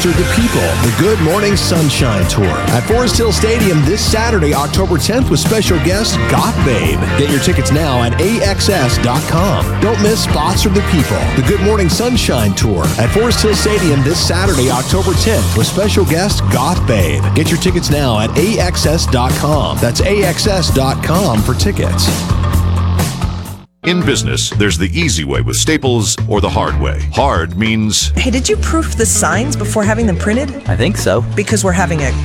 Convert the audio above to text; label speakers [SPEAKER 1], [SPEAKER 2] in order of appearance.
[SPEAKER 1] Foster the People, the Good Morning Sunshine Tour at Forest Hill Stadium this Saturday, October 10th with special guest Goth Babe. Get your tickets now at AXS.com. Don't miss Foster the People, the Good Morning Sunshine Tour at Forest Hill Stadium this Saturday, October 10th with special guest Goth Babe. Get your tickets now at AXS.com. That's AXS.com for tickets.
[SPEAKER 2] In business, there's the easy way with Staples or the hard way. Hard means...
[SPEAKER 3] Hey, did you proof the signs before having them printed?
[SPEAKER 4] I think so.
[SPEAKER 3] Because we're having a